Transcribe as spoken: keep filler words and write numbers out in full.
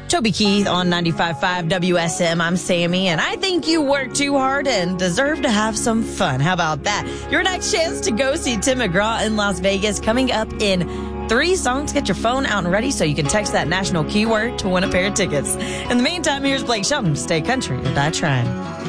Toby Keith on ninety-five point five W S M. I'm Sammy, and I think you work too hard and deserve to have some fun. How about that? Your next chance to go see Tim McGraw in Las Vegas coming up in three songs. Get your phone out and ready so you can text that national keyword to win a pair of tickets. In the meantime, here's Blake Shelton. Stay country or die trying.